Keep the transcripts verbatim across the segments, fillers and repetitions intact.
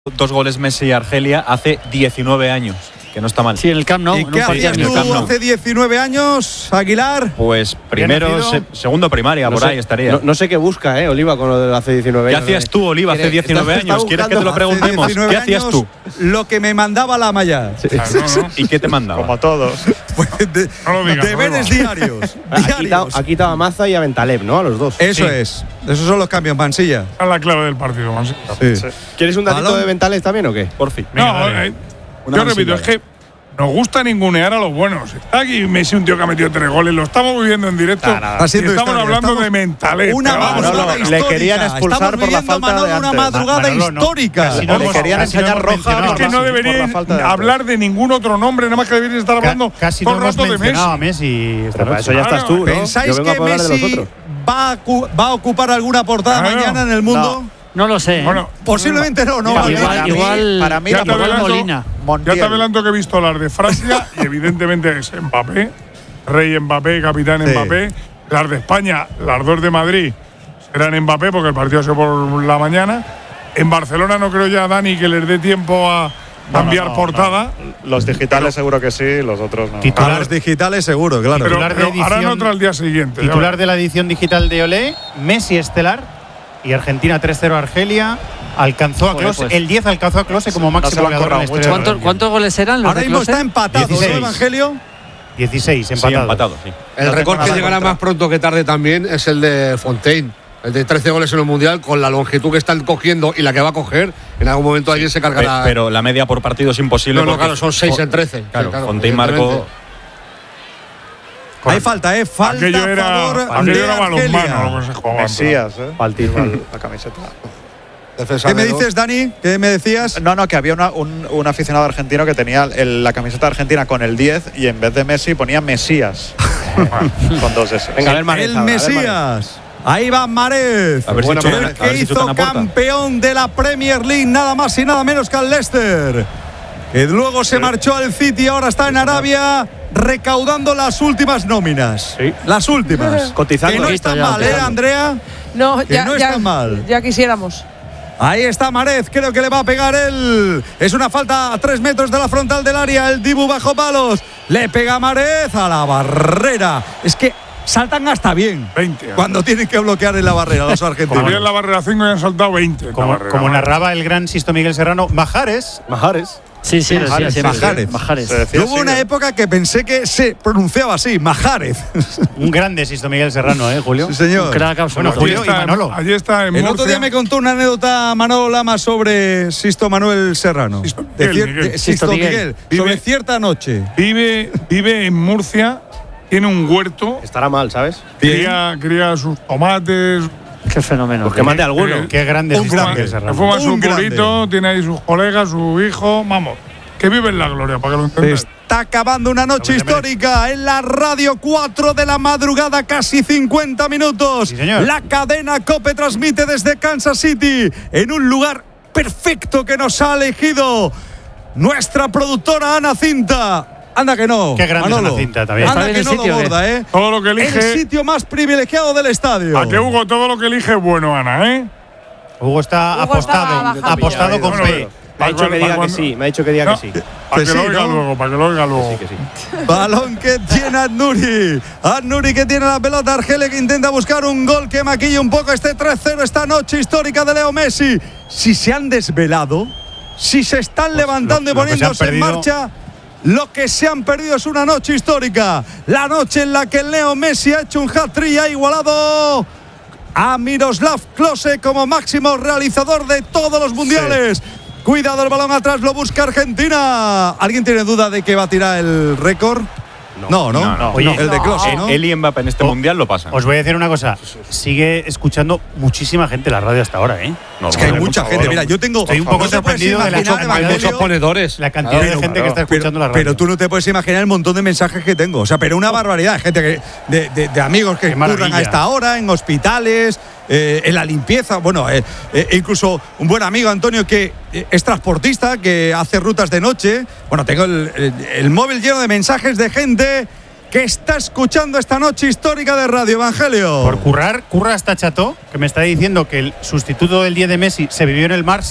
Dos goles Messi y Argelia hace diecinueve años, que no está mal. Sí, en el Camp Nou. ¿Y qué hacías tú hace diecinueve años, Aguilar? Pues primero, se, segundo primaria, no por sé, ahí estaría. No, no sé qué busca, eh, Oliva, con lo de hace diecinueve ¿Qué años. hacías tú, Oliva, hace diecinueve Está- está años? ¿Quieres que te lo buscando preguntemos? ¿Qué hacías tú? Lo que me mandaba la malla. Sí. Claro, no, no. ¿Y qué te mandaba? Como todos. Pues de- No lo digas, deberes no lo diarios. Ha quitado, diarios. ha quitado a Maza y a Bentaleb, ¿no? A los dos. Eso Sí. es. Esos son los cambios, Mansilla. Esa es la clave del partido, Mansi. Sí. ¿Quieres un datito Balón. de Bentaleb también o qué? Por fin. No, eh, Una yo repito, mansillada. es que nos gusta ningunear a los buenos. Está aquí Messi, un tío que ha metido tres goles, lo estamos viviendo en directo. Nada, nada. Está Y haciendo estamos historia, hablando estamos- de Mentaleta. Una vamos. madrugada Manolo, le histórica. querían expulsar Estamos por la viviendo, falta de Manolo, una antes. madrugada Manolo, no. histórica. Casi No, no le hemos- querían casi no enseñar hemos roja mencionado por Es que la- no por la deberían falta de antes. hablar de ningún otro nombre, nada más que deberían estar hablando Ca- Casi todo no el hemos rato de mencionado Messi. a Messi esta Pero para noche. eso ya estás tú, ¿no? ¿Pensáis Yo vengo a que hablar de los Messi otros. va a, cu- va a ocupar alguna portada Claro. mañana en el mundo? No lo sé. ¿eh? Bueno, Posiblemente no, ¿no? Mira, Vale. igual, para mí- igual, para mí ya la te igual adelanto- Molina. ya te Montiel. adelanto que he visto las de Francia y evidentemente es Mbappé, Rey Mbappé, capitán Sí. Mbappé. Las de España, las dos de Madrid, serán Mbappé porque el partido ha sido por la mañana. En Barcelona no creo ya, Dani, que les dé tiempo a cambiar no, portada. Los digitales seguro que sí, los otros no. A Titular, los digitales seguro, claro. Pero, Titular de pero harán edición- otra al día siguiente. ya titular verás. de la edición digital de Olé, Messi estelar y Argentina tres cero a Argelia. Alcanzó a Joder, Klose, pues. el diez alcanzó a Klose como No se máximo lo han goleador en la currado historia. mucho. de ¿Cuántos, Argelia. ¿Cuántos goles eran los Ahora de mismo Klose? está empatado, ¿no, dieciséis. Evangelio? dieciséis, Sí, empatado. empatado, sí. El No récord tengo que nada llegará contra. más pronto que tarde también es el de Fontaine. El de trece goles en el Mundial, con la longitud que están cogiendo y la que va a coger, en algún momento alguien se Pe- cargará. Pero la media por partido es imposible. no, no, porque- claro, son seis en trece. Claro, Sí, Fontaine marcó. evidentemente. Hay falta, ¿eh? Falta Aquello a era, favor aquello de era balonmano Argelia. lo que se jugaba. Mesías, ¿eh? Palti. La camiseta. Defensa ¿Qué me de dos. dices, Dani? ¿Qué me decías? No, no, que había una- un, un aficionado argentino que tenía el- la camiseta argentina con el diez y en vez de Messi ponía Mesías. con dos S. Venga, a ver, Marez, El ahora, a ver, Marez. Mesías. Ahí va Marez. A ver si Buena chutan- el Marez, a ver que si chutan hizo a puerta. campeón de la Premier League, nada más y nada menos que al Leicester. Que luego se marchó al City, ahora está en Arabia recaudando las últimas nóminas. Sí. Las últimas. Cotizando. Que no está Ya, mal, ¿eh, cotizando. Andrea? No, Que ya, no ya, está mal. ya quisiéramos. Ahí está Marez, creo que le va a pegar él. Es una falta a tres metros de la frontal del área. El Dibu bajo palos. Le pega Marez a la barrera. Es que saltan hasta bien. veinte. Cuando tienen que bloquear en la barrera los Como argentinos. había en la barrera cinco y han saltado veinte. en la Como, barrera. como narraba el gran Sisto Miguel Serrano, Majares. Majares. Sí, sí, Majares, sí, sí, Majares. Majares. Se decía Hubo así, una ¿eh? época que pensé que se pronunciaba así, Majares. Un grande Sisto Miguel Serrano, ¿eh, Julio? Sí, señor. Crack absoluto. Bueno, Julio Allí y está, Manolo. allí está en El Murcia. otro día me contó una anécdota Manolo Lama sobre Sisto Manuel Serrano. Sisto De Miguel, cier- Miguel. de- Sisto Sisto Miguel. Miguel. Vive- Sobre cierta noche. Vive, vive en Murcia, tiene un huerto, Estará mal, ¿sabes? cría, cría sus tomates, Qué fenómeno. Pues que mande alguno. Qué grande Un Sisto grande. Miguel se Serrano. fuma Un su grande. purito, tiene ahí sus colegas, su hijo, vamos, que vive en la gloria, para que lo entendáis. Está acabando una noche Lo que se merece. histórica en la radio, cuatro de la madrugada, casi cincuenta minutos. Sí, señor. La cadena COPE transmite desde Kansas City en un lugar perfecto que nos ha elegido nuestra productora Ana Cinta. Anda que no. Qué grande es Manolo. Ana Cinta también. Anda ¿Está bien que el no sitio lo o qué? borda, ¿eh? Todo lo que El elige, sitio más privilegiado del estadio. a que Hugo todo lo que elige es bueno, Ana, ¿eh? Hugo está Hugo apostado, está bajando. apostado con Bueno, P. Me ha dicho que diga que sí. Me ha dicho que diga No. que sí. Para Que que sí, lo oiga ¿no? luego, para que lo oiga luego. Sí, que sí. Balón que tiene Adnuri. Adnuri que tiene la pelota. Argelia que intenta buscar un gol que maquilla un poco este tres cero, esta noche histórica de Leo Messi. Si se han desvelado, si se están levantando lo- lo y que se han poniéndose en perdido- marcha, lo que se han perdido es una noche histórica. La noche en la que Leo Messi ha hecho un hat-trick y ha igualado a Miroslav Klose como máximo realizador de todos los mundiales. Cuidado el balón atrás, lo busca Argentina. ¿Alguien tiene duda de que va a tirar el récord? No, no. No, no. Oye, el de Klose, ¿no? Él y Mbappé en este Oh. mundial lo pasan. Os voy a decir una cosa. Sigue escuchando muchísima gente la radio hasta ahora, ¿eh? No, Es que hay por mucha favor. gente. Mira, yo tengo. Estoy un poco no te puedes sorprendido de la imaginar, cantidad de- Hay Evangelio, muchos ponedores. La cantidad de Claro, gente claro. que está escuchando la radio. Pero tú no te puedes imaginar el montón de mensajes que tengo. O sea, pero una barbaridad. Gente que, de, de- de amigos que Qué curran maravilla. a esta hora, en hospitales, eh, en la limpieza. Bueno, eh, eh, incluso un buen amigo, Antonio, que eh, es transportista, que hace rutas de noche. Bueno, tengo el, el- el móvil lleno de mensajes de gente que está escuchando esta noche histórica de Radio Evangelio. Por currar, curra hasta Chateau, que me está diciendo que el sustituto del diez de Messi se vivió en el Barça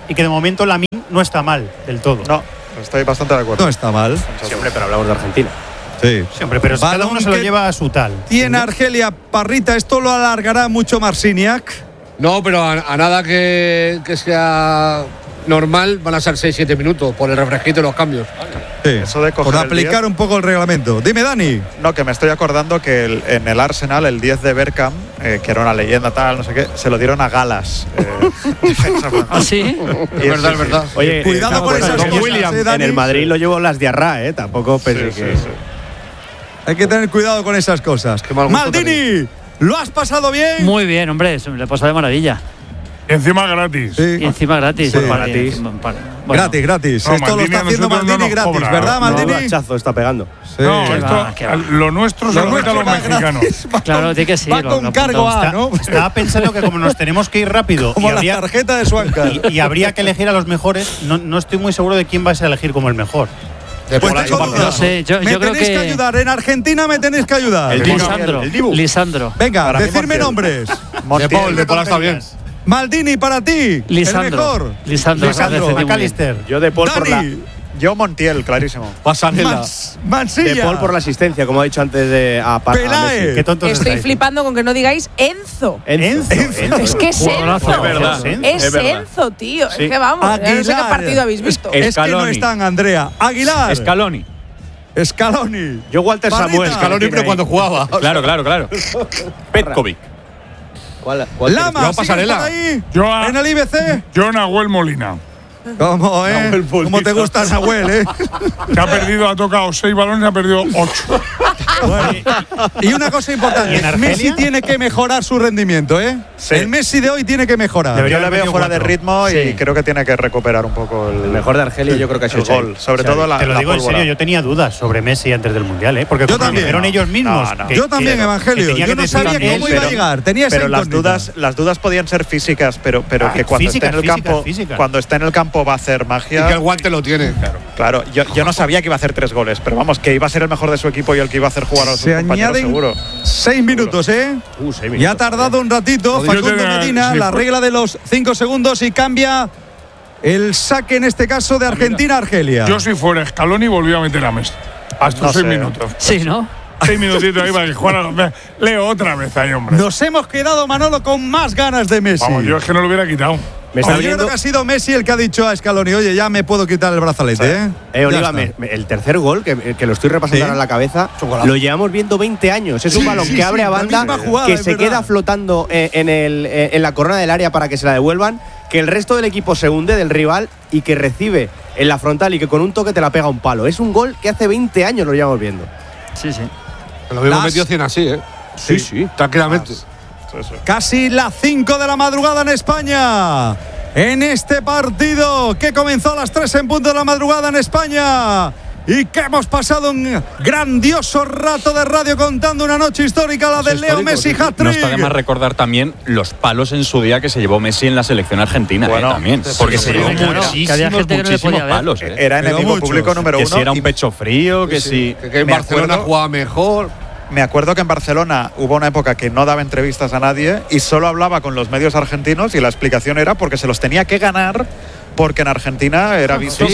y que de momento Lamine no está mal del todo. No, estoy bastante de acuerdo. No está mal. Sí, hombre, pero hablamos de Argentina. Sí. Sí, hombre, pero cada Balón uno se lo que lleva a su tal. Tiene Argelia, Parrita, esto lo alargará mucho Marciniak. No, pero a, a nada que, que sea normal van a ser seis siete minutos por el refresquito y los cambios. Sí. Eso de coger Por el aplicar diez. un poco el reglamento. Dime, Dani. No, que me estoy acordando que el- en el Arsenal el diez de Bergkamp, eh, que era una leyenda tal, no sé qué, se lo dieron a Galas. Eh, defensa francés. ¿Ah, sí? Y Es verdad, es verdad. Oye, Cuidado eh, con pues, esas Don cosas, William, ¿eh, Dani? en el Madrid lo llevo las diarra, ¿eh? Tampoco pensé Sí, que. sí, sí. Hay que tener cuidado con esas cosas. Qué mal gusto Maldini, ¿lo has pasado bien? Muy bien, hombre, se me le he pasado de maravilla. Y encima gratis. Sí. Y encima gratis. Sí. Para- Gratis. para- bueno. Gratis, gratis. No, Esto lo Maldini está a haciendo nosotros no Maldini nos gratis, cobra. ¿verdad, No, No, Maldini? hachazo está pegando. Sí. No, Qué esto, va, qué va. lo nuestro se Lo lo quita a los nuestro va mexicanos. gratis. Va Claro, con- tiene que sí, Va lo- con lo cargo apuntamos. A, Está- ¿no? Estaba pensando que como nos tenemos que ir rápido y Como la habría, tarjeta de Suanca. y, y habría que elegir a los mejores, no, no estoy muy seguro de quién vais a elegir como el mejor. De Pues por ahí tengo para dudas. No sé, yo- me yo creo tenéis que... que- ayudar. En Argentina me tenéis que ayudar. El Dibu. Lisandro. El Dibu. Lisandro. Venga, Para mí decidme Montiel. nombres. Montiel. De Paul, de Paul está bien. Maldini, para ti. El Lisandro. mejor. Lisandro. Lisandro. me parece muy bien. McAllister. Yo de Paul por la. Dani. Yo Montiel, clarísimo. Pasarela. Mans- Mansilla. De Paul por la asistencia, como ha dicho antes de a, Pa- a Peláez. Messi. Qué tontos Estoy estáis. flipando con que no digáis Enzo. Enzo. Enzo. Es que es Jugadorazo. Enzo. Es verdad, Es, es verdad. Enzo, tío. Sí. Es que vamos, ya no sé qué Aguilar. partido habéis visto. Es que no Scaloni. están, Andrea. Aguilar. Scaloni. Scaloni. Yo Walter Parrita. Samuel. Scaloni, pero cuando jugaba. Claro, claro, claro. Petkovic. ¿Cuál, cuál Lama, Yo ¿sigues Pasarela. por ahí? Yo a- ¿En el I B C? Yo Nahuel Molina. ¿Cómo, eh? ¿Cómo te gusta Nahuel, eh? Que ha perdido, ha tocado seis balones y ha perdido ocho. Y una cosa ¿Y importante, en Argelia? Messi tiene que mejorar su rendimiento, ¿eh? Sí. El Messi de hoy tiene que mejorar. Debería Yo le haber veo metido fuera de cuatro. ritmo y Sí. creo que tiene que recuperar un poco el, El mejor de Argelia, yo creo que ha sido el gol. Xavi. Sobre todo la Te lo la digo en pólvora. serio, yo tenía dudas sobre Messi antes del Mundial, ¿eh? Porque Yo como también. dijeron ellos mismos. No, no. que- Yo también, que- Evangelio. que tenía Yo que no decir sabía también, cómo iba a pero- llegar. Tenía esa Pero las incógnita. dudas, las dudas podían ser físicas, pero, pero Ah, que cuando físicas, esté en el físicas, campo, físicas. cuando esté en el campo va a hacer Y magia. que el guante lo tiene. Claro, yo, yo no sabía que iba a hacer tres goles, pero vamos, que iba a ser el mejor de su equipo y el que iba a hacer jugar a sus Se compañeros añaden seguro. seis minutos, ¿eh? Uh, seis Ya ha minutos. tardado un ratito Yo Facundo tenía- Medina, sí, la fue- regla de los cinco segundos y cambia el saque en este caso de Argentina a Argelia. Yo si fuera Scaloni volví a meter a Messi. A estos No seis sé. minutos. Sí, ¿no? Seis minutitos ahí para que jugara. Leo otra vez ahí, hombre. Nos hemos quedado, Manolo, con más ganas de Messi. Vamos, yo es que no lo hubiera quitado. Me Yo está creo viendo. que ha sido Messi el que ha dicho a Scaloni, oye, ya me puedo quitar el brazalete, ¿eh? Eh, Ya Oliva, está. me- me- el tercer gol, que, que lo estoy repasando Sí. ahora en la cabeza, Chocolate. lo llevamos viendo veinte años. Es un Sí, balón sí, que sí, abre a la banda, misma jugada, que es se verdad. queda flotando eh, en, el, eh, en la corona del área para que se la devuelvan, que el resto del equipo se hunde del rival y que recibe en la frontal y que con un toque te la pega un palo. Es un gol que hace veinte años lo llevamos viendo. Sí, sí. Lo mismo Las- metido cien así, ¿eh? Sí, sí. Tranquilamente. Casi las cinco de la madrugada en España. En este partido que comenzó a las tres en punto de la madrugada en España. Y que hemos pasado un grandioso rato de radio contando una noche histórica, la de Leo histórico, Messi sí, sí. hat-trick. No está de más recordar también los palos en su día que se llevó Messi en la selección argentina, Bueno, eh, también. sí, Porque sí, se sí, llevó claro, muchísimos, que había gente que no le muchísimos podía ver. palos. eh. Era Pero enemigo muchos. público número Que uno. si era un y pecho frío, que si… Que, que en Me Barcelona acuerdo- jugaba mejor. Me acuerdo que en Barcelona hubo una época que no daba entrevistas a nadie y solo hablaba con los medios argentinos y la explicación era porque se los tenía que ganar porque en Argentina era visto Sí,